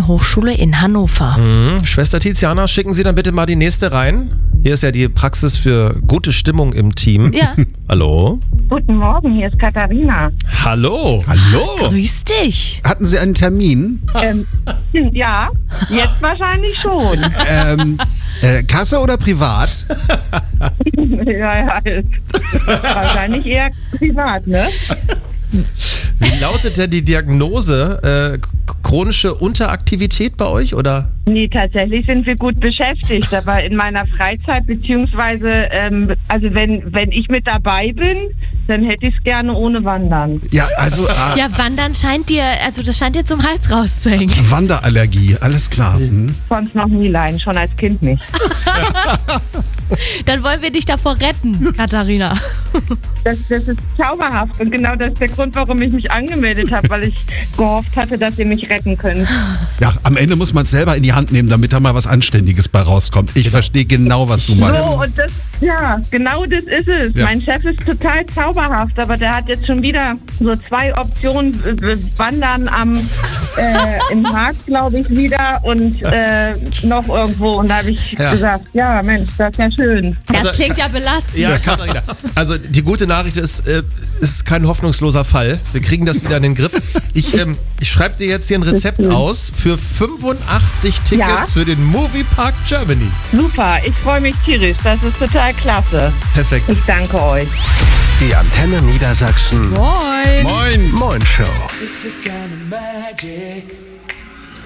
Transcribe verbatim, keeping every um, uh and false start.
Technischen Hochschule in Hannover. Mhm. Schwester Tiziana, schicken Sie dann bitte mal die nächste rein. Hier ist ja die Praxis für gute Stimmung im Team. Ja. Hallo. Guten Morgen, hier ist Katharina. Hallo. Hallo. Grüß dich. Hatten Sie einen Termin? Ähm, ja, jetzt wahrscheinlich schon. ähm, äh, Kasse oder privat? ja, ja, ist wahrscheinlich eher privat, ne? Wie lautet denn die Diagnose? Äh, chronische Unteraktivität bei euch, oder? Nee, tatsächlich sind wir gut beschäftigt, aber in meiner Freizeit, beziehungsweise, ähm, also wenn, wenn ich mit dabei bin, dann hätte ich es gerne ohne Wandern. Ja, also äh, Ja, Wandern scheint dir, also das scheint dir zum Hals rauszuhängen. Wanderallergie, alles klar. Mhm. Sonst noch nie leiden, schon als Kind nicht. Dann wollen wir dich davor retten, Katharina. Das, das ist zauberhaft und genau das ist der Grund, warum ich mich angemeldet habe, weil ich gehofft hatte, dass ihr mich retten könnt. Ja, am Ende muss man es selber in die Hand nehmen, damit da mal was Anständiges bei rauskommt. Ich verstehe genau, was du meinst. So, und das, ja, genau das ist es. Ja. Mein Chef ist total zauberhaft, aber der hat jetzt schon wieder so zwei Optionen, äh, Wandern am äh, im Markt, glaube ich, wieder und äh, noch irgendwo. Und da habe ich Ja. gesagt, ja Mensch, das ist ja schön. Das Also, klingt ja belastend. Ja, Katharina. Also die gute Nachricht ist, äh, es ist kein hoffnungsloser Fall. Wir kriegen das wieder in den Griff. Ich, ähm, ich schreibe dir jetzt hier ein Rezept aus für fünfundachtzig Tickets Ja. für den Moviepark Germany. Super, ich freue mich tierisch. Das ist total klasse. Perfekt. Ich danke euch. Die Antenne Niedersachsen Moin. Moin. Moin Show. It's a kind of magic.